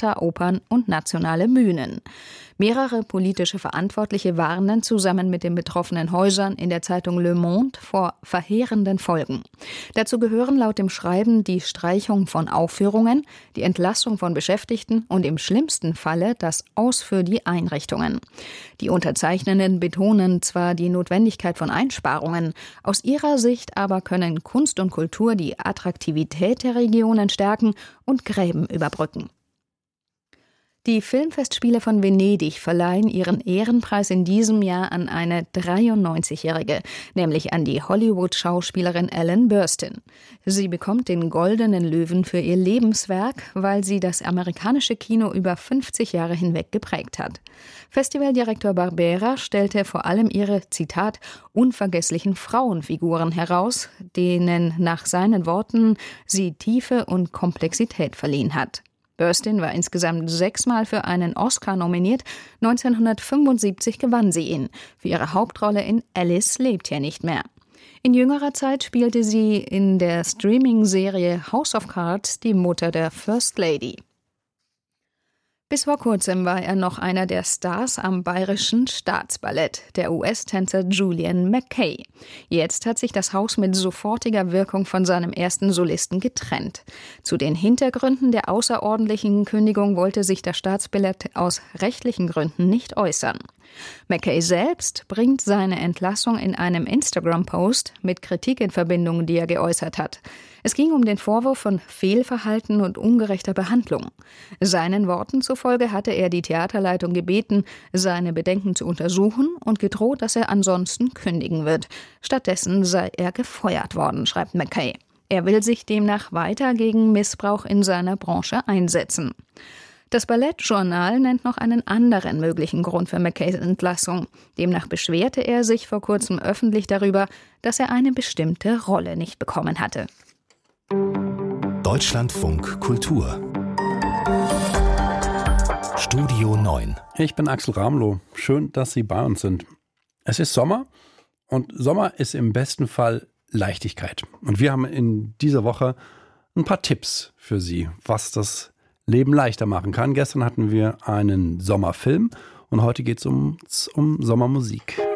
Theater, Opern und nationale Bühnen. Mehrere politische Verantwortliche warnen zusammen mit den betroffenen Häusern in der Zeitung Le Monde vor verheerenden Folgen. Dazu gehören laut dem Schreiben die Streichung von Aufführungen, die Entlassung von Beschäftigten und im schlimmsten Falle das Aus für die Einrichtungen. Die Unterzeichnenden betonen zwar die Notwendigkeit von Einsparungen, aus ihrer Sicht aber können Kunst und Kultur die Attraktivität der Regionen stärken und Gräben überbrücken. Die Filmfestspiele von Venedig verleihen ihren Ehrenpreis in diesem Jahr an eine 93-Jährige, nämlich an die Hollywood-Schauspielerin Ellen Burstyn. Sie bekommt den Goldenen Löwen für ihr Lebenswerk, weil sie das amerikanische Kino über 50 Jahre hinweg geprägt hat. Festivaldirektor Barbera stellte vor allem ihre, Zitat, unvergesslichen Frauenfiguren heraus, denen nach seinen Worten sie Tiefe und Komplexität verliehen hat. Burstyn war insgesamt 6-mal für einen Oscar nominiert. 1975 gewann sie ihn. Für ihre Hauptrolle in Alice lebt hier nicht mehr. In jüngerer Zeit spielte sie in der Streaming-Serie House of Cards die Mutter der First Lady. Bis vor kurzem war er noch einer der Stars am Bayerischen Staatsballett, der US-Tänzer Julian McKay. Jetzt hat sich das Haus mit sofortiger Wirkung von seinem ersten Solisten getrennt. Zu den Hintergründen der außerordentlichen Kündigung wollte sich das Staatsballett aus rechtlichen Gründen nicht äußern. McKay selbst bringt seine Entlassung in einem Instagram-Post mit Kritik in Verbindung, die er geäußert hat. Es ging um den Vorwurf von Fehlverhalten und ungerechter Behandlung. Seinen Worten zufolge hatte er die Theaterleitung gebeten, seine Bedenken zu untersuchen und gedroht, dass er ansonsten kündigen wird. Stattdessen sei er gefeuert worden, schreibt McKay. Er will sich demnach weiter gegen Missbrauch in seiner Branche einsetzen. Das Ballettjournal nennt noch einen anderen möglichen Grund für McKays Entlassung. Demnach beschwerte er sich vor kurzem öffentlich darüber, dass er eine bestimmte Rolle nicht bekommen hatte. Deutschlandfunk Kultur Studio 9. Ich bin Axel Ramlow. Schön, dass Sie bei uns sind. Es ist Sommer und Sommer ist im besten Fall Leichtigkeit. Und wir haben in dieser Woche ein paar Tipps für Sie, was das Leben leichter machen kann. Gestern hatten wir einen Sommerfilm und heute geht es um Sommermusik.